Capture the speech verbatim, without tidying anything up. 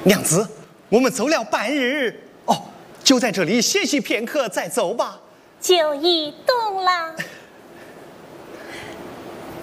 娘子，我们走了半日，哦，就在这里歇息片刻再走吧。 就已动了。